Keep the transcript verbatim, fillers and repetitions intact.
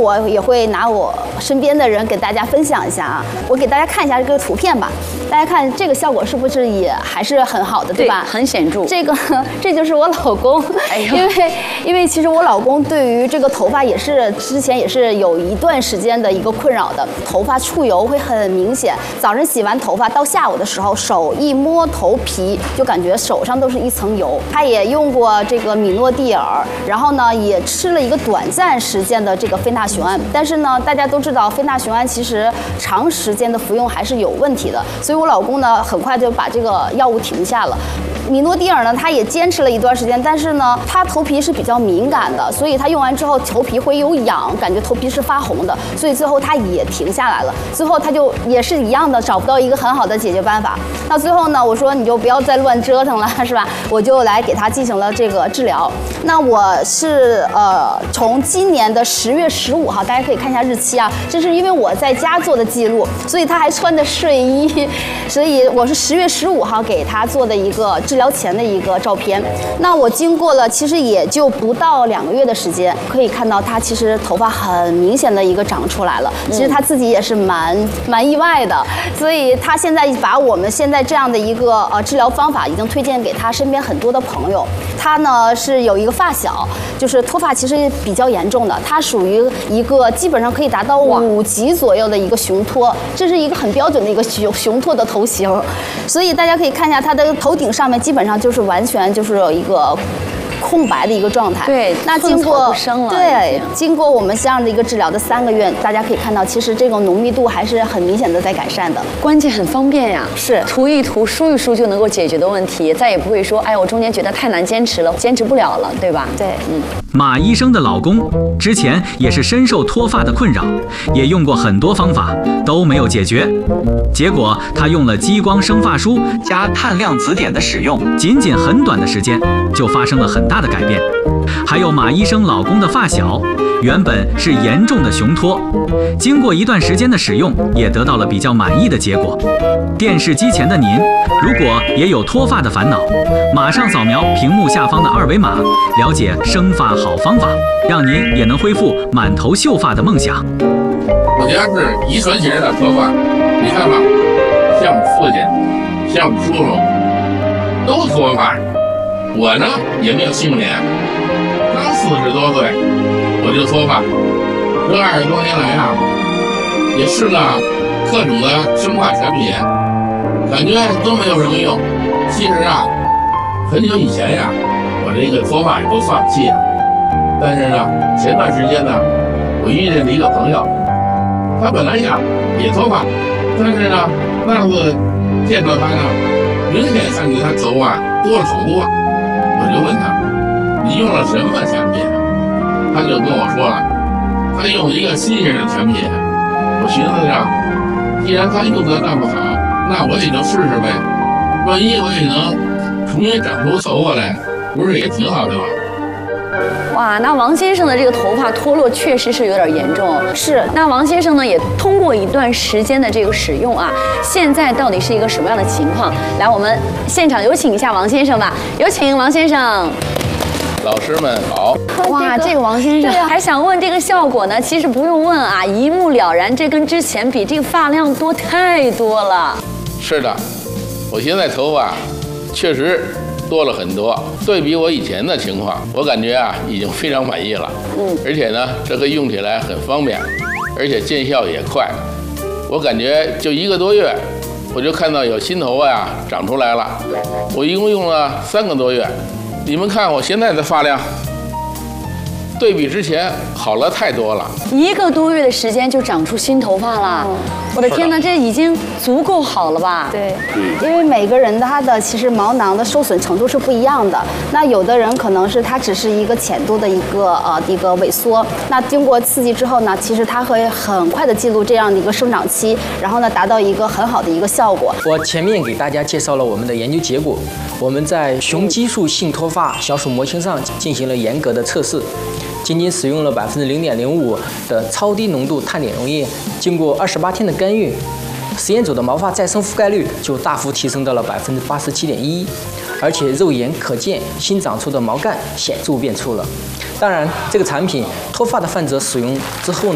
我也会拿我身边的人给大家分享一下啊。我给大家看一下这个图片吧，大家看这个效果是不是也还是很好的，对吧？ 对，很显著。 这个这就是我老公， 哎、 因为因为其实我老公对于这个头发也是之前也是有一段时间的一个困扰的，头发出油会很明显。早晨洗完头发到下午的时候，手一摸头皮就感觉手上都是一层油。他也用过这个米诺地尔，然后呢也吃了一个短暂时间的这个非那雄胺，但是呢大家都知道非那雄胺其实长时间的服用还是有问题的，所以我老公呢很快就把这个药物停下了。米诺地尔呢，他也坚持了一段时间，但是呢，他头皮是比较敏感的，所以他用完之后头皮会有痒，感觉头皮是发红的，所以最后他也停下来了。最后他就也是一样的，找不到一个很好的解决办法。那最后呢，我说你就不要再乱折腾了，是吧？我就来给他进行了这个治疗。那我是呃，从今年的十月十五号，大家可以看一下日期啊，这是因为我在家做的记录，所以他还穿着睡衣，所以我是十月十五号给他做的一个治疗前的一个照片。那我经过了其实也就不到两个月的时间，可以看到他其实头发很明显的一个长出来了，其实他自己也是蛮蛮意外的，所以他现在把我们现在这样的一个呃治疗方法已经推荐给他身边很多的朋友。他呢是有一个发小，就是脱发其实比较严重的，他属于一个基本上可以达到五级左右的一个雄脱，这是一个很标准的一个雄雄脱的头型，所以大家可以看一下他的头顶上面基本上就是完全就是有一个空白的一个状态。 对， 那经过对经过我们这样的一个治疗的三个月，大家可以看到，其实这种浓密度还是很明显的在改善的。 关键很方便呀， 是涂一涂、梳一梳就能够解决的问题，再也不会说，哎，我中间觉得太难坚持了，坚持不了了，对吧？ 对， 嗯。 马医生的老公之前也是深受脱发的困扰，也用过很多方法都没有解决，结果他用了激光生发梳加碳量子碘的使用，仅仅很短的时间就发生了很大的改变。还有马医生老公的发小，原本是严重的雄脱，经过一段时间的使用，也得到了比较满意的结果。电视机前的您，如果也有脱发的烦恼，马上扫描屏幕下方的二维码，了解生发好方法，让您也能恢复满头秀发的梦想。 我家是遗传型的脱发，你看吧，像我父亲，像我叔叔，都脱发。我呢也没有幸免，刚四十多岁我就脱发，这二十多年来啊，也试了各种的生发产品，感觉都没有什么用。其实啊，很久以前呀，我这个脱发也都放弃了。但是呢，前段时间呢，我遇见了一个朋友，他本来呀也脱发，但是呢，那次见到他呢，明显看见他头发多了好多。我就问他，你用了什么产品？他就跟我说了，他用一个新型的产品。我寻思着，既然他用的那么好，那我也就试试呗。万一我也能重新长出头发来，不是也挺好的吗？ 哇，那王先生的这个头发脱落确实是有点严重。 是， 那王先生呢也通过一段时间的这个使用啊，现在到底是一个什么样的情况？来，我们现场有请一下王先生吧，有请王先生。 老师们好。 哇，这个王先生还想问这个效果呢，其实不用问啊，一目了然，这跟之前比，这个发量多太多了。 是的，我现在头发确实多了很多，对比我以前的情况，我感觉啊已经非常满意了。嗯，而且呢，这个用起来很方便，而且见效也快。我感觉就一个多月，我就看到有新头发呀长出来了。我一共用了三个多月，你们看我现在的发量，对比之前好了太多了。 一个多月的时间就长出新头发了，嗯、我的天哪，这已经足够好了吧？ 对，因为每个人他的其实毛囊的受损程度是不一样的。那有的人可能是它只是一个浅度的一个呃一个萎缩，那经过刺激之后呢，其实它会很快的进入这样的一个生长期，然后呢达到一个很好的一个效果。 我前面给大家介绍了我们的研究结果，我们在雄激素性脱发小鼠模型上进行了严格的测试。仅仅使用了百分之零点零五的超低浓度碳碘溶液，经过二十八天的干预，实验组的毛发再生覆盖率就大幅提升到了百分之八十七点一，而且肉眼可见新长出的毛干显著变粗了。当然，这个产品脱发的患者使用之后